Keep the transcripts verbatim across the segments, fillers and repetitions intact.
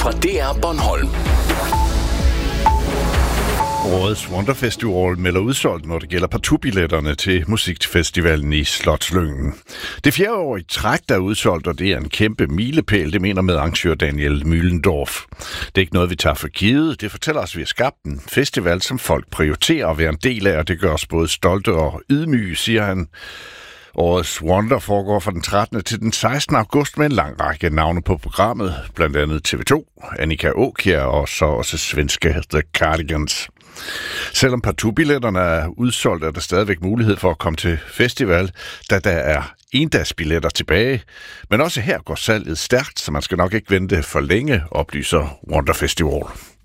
fra D R Bornholm. Årets Wonderfestival melder udsolgt, når det gælder partubilletterne til musikfestivalen i Slotslyngen. Det fjerde år i træk, der er udsolgt, og det er en kæmpe milepæl, det mener med arrangør Daniel Mühlendorf. Det er ikke noget, vi tager for givet. Det fortæller os, at vi har skabt en festival, som folk prioriterer at være en del af, og det gør os både stolte og ydmyge, siger han. Årets Wonder foregår fra den trettende til den sekstende august med en lang række navne på programmet, blandt andet T V to, Annika Aakjær og så også svenske The Cardigans. Selvom partubilletterne er udsolgt, er der stadigvæk mulighed for at komme til festival, da der er endagsbilletter tilbage. Men også her går salget stærkt, så man skal nok ikke vente for længe, oplyser Wonder Festival.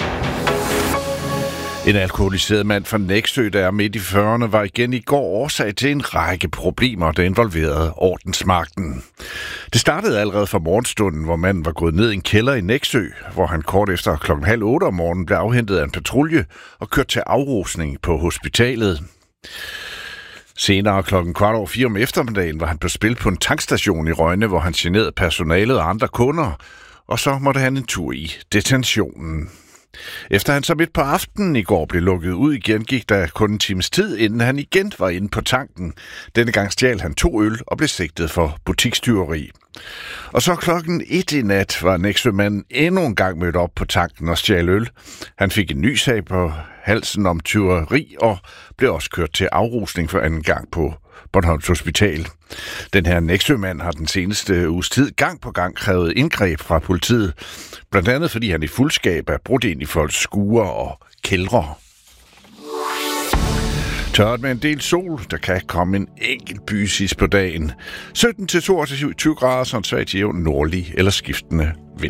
En alkoholiseret mand fra Nexø, der er midt i fyrrerne, var igen i går årsag til en række problemer, der involverede ordensmagten. Det startede allerede fra morgenstunden, hvor manden var gået ned i en kælder i Nexø, hvor han kort efter klokken halv otte om morgenen blev afhentet af en patrulje og kørt til afrusning på hospitalet. Senere klokken kvart over fire om eftermiddagen var han på spil på en tankstation i Rønne, hvor han generede personalet og andre kunder, og så måtte han en tur i detentionen. Efter han så midt på aftenen i går blev lukket ud igen, gik der kun en times tid, inden han igen var inde på tanken. Denne gang stjal han to øl og blev sigtet for butikstyveri. Og så klokken et i nat var Nexø-manden endnu en gang mødt op på tanken og stjal øl. Han fik en ny sag på halsen om tyveri og blev også kørt til afrusning for anden gang på Bornholms Hospital. Den her Nexø-mand har den seneste uges tid gang på gang krævet indgreb fra politiet, blandt andet fordi han i fuldskab er brudt ind i folks skuer og kældre. Tørt med en del sol, der kan komme en enkelt bysis på dagen. sytten til toogtyve grader, så en svag til jævn nordlig eller skiftende vind.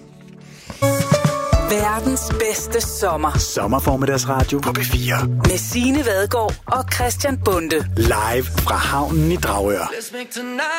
Verdens bedste sommer. Sommerformiddagsradio på P fire. Med Signe Vadgaard og Christian Bonde. Live fra havnen i Dragør.